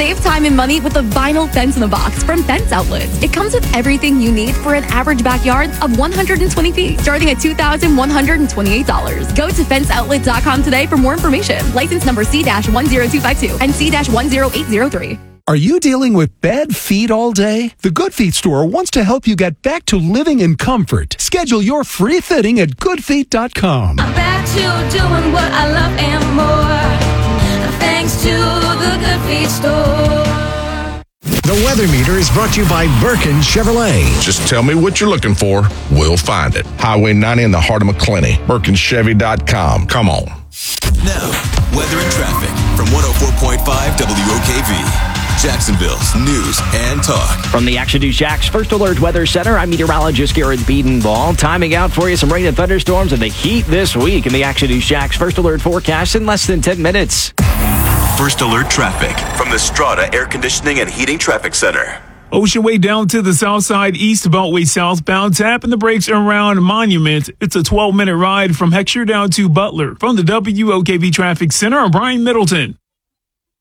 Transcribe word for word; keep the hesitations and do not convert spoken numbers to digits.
Save time and money with a vinyl fence in the box from Fence Outlets. It comes with everything you need for an average backyard of one hundred twenty feet, starting at two thousand one hundred twenty-eight dollars. Go to fence outlet dot com today for more information. License number C one zero two five two and C one zero eight zero three. Are you dealing with bad feet all day? The Good Feet store wants to help you get back to living in comfort. Schedule your free fitting at good feet dot com. I'm back to doing what I love and more, thanks to the Good Feet store. The Weather Meter is brought to you by Birkin Chevrolet. Just tell me what you're looking for. We'll find it. Highway ninety in the heart of McClenny. Birkin Chevy dot com. Come on. Now, weather and traffic from one oh four point five W O K V. Jacksonville's news and talk. From the Action News Jax First Alert Weather Center, I'm meteorologist Garrett Biedenball. Timing out for you some rain and thunderstorms and the heat this week in the Action News Jax First Alert forecast in less than ten minutes. First Alert traffic from the Strata Air Conditioning and Heating Traffic Center. Ocean Way down to the south side, east Beltway southbound, tapping the brakes around Monument. It's a twelve minute ride from Heckscher down to Butler. From the W O K V Traffic Center, I'm Brian Middleton.